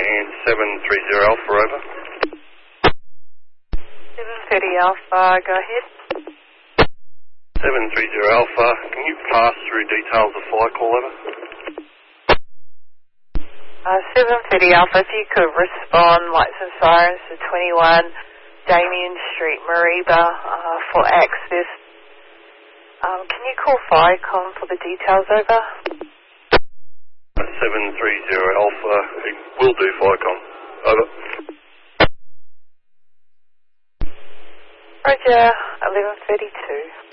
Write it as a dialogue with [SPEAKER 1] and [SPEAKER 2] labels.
[SPEAKER 1] and 730 Alpha, over.
[SPEAKER 2] 730 Alpha, go ahead.
[SPEAKER 1] 730 Alpha, can you pass through details of flight call, over?
[SPEAKER 2] 730 Alpha, if you could respond, lights and sirens to 21 Damien Street, Mariba, for access. Can you call Viacom for the details, over?
[SPEAKER 1] 730 Alpha, it will do, Viacom, over.
[SPEAKER 2] Roger, 11:32.